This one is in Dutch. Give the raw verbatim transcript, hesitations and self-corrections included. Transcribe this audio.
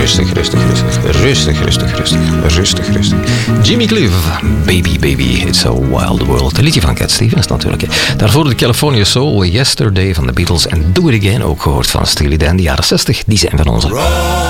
Rustig, rustig, rustig. Rustig, rustig, rustig. Rustig, rustig. Jimmy Cliff, Baby, Baby, It's a Wild World. Een liedje van Cat Stevens natuurlijk. Daarvoor de California Soul, Yesterday van de Beatles en Do It Again, ook gehoord van Steely Dan. De jaren zestig, die zijn van onze.